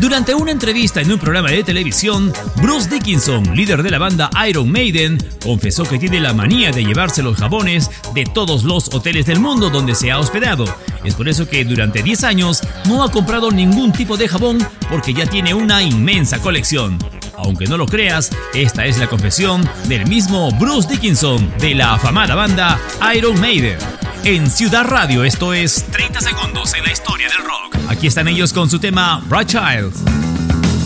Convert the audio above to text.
Durante una entrevista en un programa de televisión, Bruce Dickinson, líder de la banda Iron Maiden, confesó que tiene la manía de llevarse los jabones de todos los hoteles del mundo donde se ha hospedado. Es por eso que durante 10 años no ha comprado ningún tipo de jabón porque ya tiene una inmensa colección. Aunque no lo creas, esta es la confesión del mismo Bruce Dickinson de la afamada banda Iron Maiden. En Ciudad Radio, esto es 30 segundos en la historia del rock. Aquí están ellos con su tema Bright Child.